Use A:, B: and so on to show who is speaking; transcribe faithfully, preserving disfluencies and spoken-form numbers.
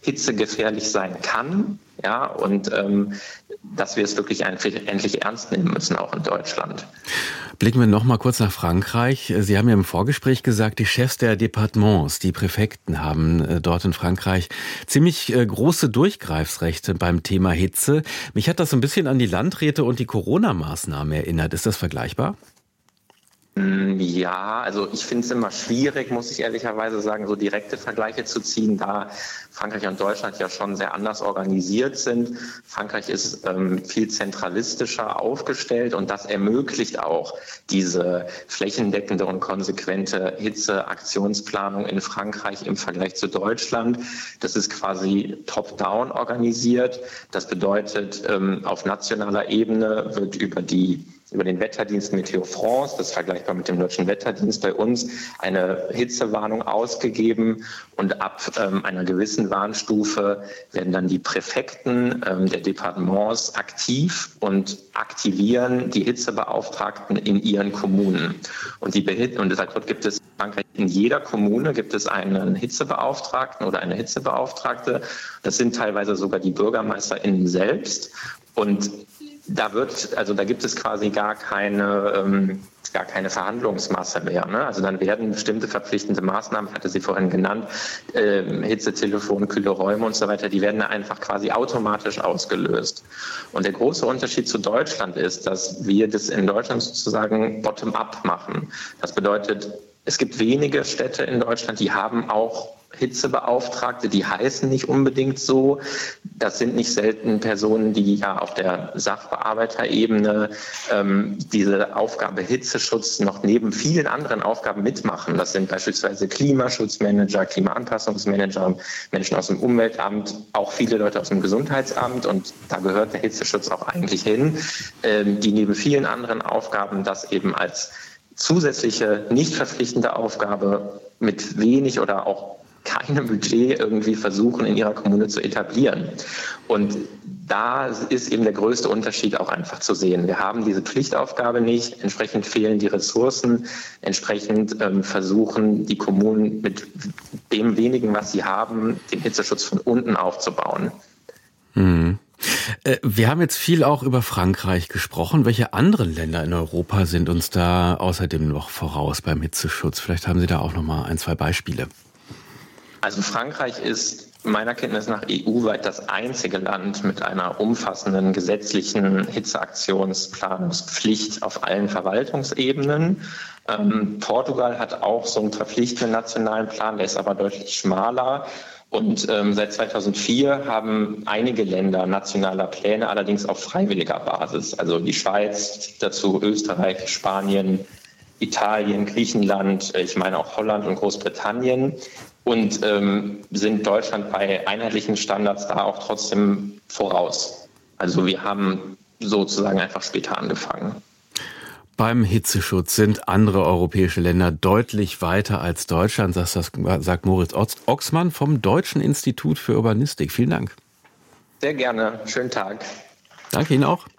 A: Hitze gefährlich sein kann, ja, und ähm, dass wir es wirklich endlich ernst nehmen müssen, auch in Deutschland.
B: Blicken wir noch mal kurz nach Frankreich. Sie haben ja im Vorgespräch gesagt, die Chefs der Départements, die Präfekten, haben dort in Frankreich ziemlich große Durchgreifsrechte beim Thema Hitze. Mich hat das so ein bisschen an die Landräte und die Corona-Maßnahmen erinnert. Ist das vergleichbar?
A: Ja, also ich finde es immer schwierig, muss ich ehrlicherweise sagen, so direkte Vergleiche zu ziehen, da Frankreich und Deutschland ja schon sehr anders organisiert sind. Frankreich ist ähm, viel zentralistischer aufgestellt und das ermöglicht auch diese flächendeckende und konsequente Hitzeaktionsplanung in Frankreich im Vergleich zu Deutschland. Das ist quasi top-down organisiert. Das bedeutet, ähm, auf nationaler Ebene wird über die über den Wetterdienst Meteo France, das ist vergleichbar mit dem deutschen Wetterdienst bei uns, eine Hitzewarnung ausgegeben und ab ähm, einer gewissen Warnstufe werden dann die Präfekten ähm, der Departements aktiv und aktivieren die Hitzebeauftragten in ihren Kommunen. Und, die Behit- und deshalb gibt es in Frankreich in jeder Kommune gibt es einen Hitzebeauftragten oder eine Hitzebeauftragte. Das sind teilweise sogar die BürgermeisterInnen selbst. Und Da wird, also da gibt es quasi gar keine, ähm, gar keine Verhandlungsmasse mehr. Ne? Also dann werden bestimmte verpflichtende Maßnahmen, ich hatte sie vorhin genannt, äh, Hitzetelefon, kühle Räume und so weiter, die werden einfach quasi automatisch ausgelöst. Und der große Unterschied zu Deutschland ist, dass wir das in Deutschland sozusagen bottom-up machen. Das bedeutet, es gibt wenige Städte in Deutschland, die haben auch Hitzebeauftragte, die heißen nicht unbedingt so. Das sind nicht selten Personen, die ja auf der Sachbearbeiterebene ähm, diese Aufgabe Hitzeschutz noch neben vielen anderen Aufgaben mitmachen. Das sind beispielsweise Klimaschutzmanager, Klimaanpassungsmanager, Menschen aus dem Umweltamt, auch viele Leute aus dem Gesundheitsamt, und da gehört der Hitzeschutz auch eigentlich hin, ähm, die neben vielen anderen Aufgaben das eben als zusätzliche, nicht verpflichtende Aufgabe mit wenig oder auch keinem Budget irgendwie versuchen, in ihrer Kommune zu etablieren. Und da ist eben der größte Unterschied auch einfach zu sehen. Wir haben diese Pflichtaufgabe nicht, entsprechend fehlen die Ressourcen, entsprechend ähm, versuchen die Kommunen mit dem wenigen, was sie haben, den Hitzeschutz von unten aufzubauen.
B: Mhm. Wir haben jetzt viel auch über Frankreich gesprochen. Welche anderen Länder in Europa sind uns da außerdem noch voraus beim Hitzeschutz? Vielleicht haben Sie da auch noch mal ein, zwei Beispiele.
A: Also Frankreich ist meiner Kenntnis nach E U-weit das einzige Land mit einer umfassenden gesetzlichen Hitzeaktionsplanungspflicht auf allen Verwaltungsebenen. Ähm, Portugal hat auch so einen verpflichtenden nationalen Plan, der ist aber deutlich schmaler. Und ähm, seit zweitausendvier haben einige Länder nationale Pläne, allerdings auf freiwilliger Basis. Also die Schweiz, dazu Österreich, Spanien, Italien, Griechenland, ich meine auch Holland und Großbritannien. Und ähm, sind Deutschland bei einheitlichen Standards da auch trotzdem voraus. Also wir haben sozusagen einfach später angefangen.
B: Beim Hitzeschutz sind andere europäische Länder deutlich weiter als Deutschland, das sagt Moritz Ochsmann vom Deutschen Institut für Urbanistik. Vielen Dank.
A: Sehr gerne. Schönen Tag.
B: Danke Ihnen auch.